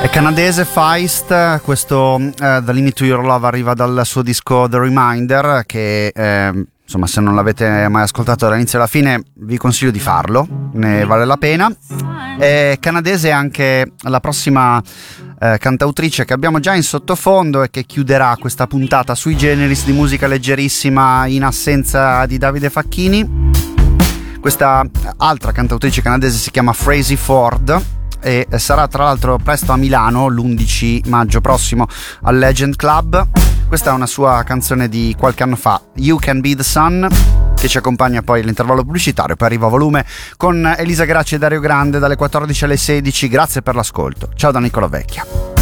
Canadese Feist, questo The Limit to Your Love arriva dal suo disco The Reminder, che insomma, se non l'avete mai ascoltato dall'inizio alla fine vi consiglio di farlo, ne vale la pena. Canadese è anche la prossima cantautrice che abbiamo già in sottofondo e che chiuderà questa puntata sui generis di musica leggerissima in assenza di Davide Facchini. Questa altra cantautrice canadese si chiama Frazey Ford e sarà tra l'altro presto a Milano l'11 maggio prossimo al Legend Club. Questa è una sua canzone di qualche anno fa, You Can Be the Sun, che ci accompagna poi all'intervallo pubblicitario. Poi arriva a volume con Elisa Gracci e Dario Grande dalle 14 alle 16. Grazie per l'ascolto. Ciao da Nicola Vecchia.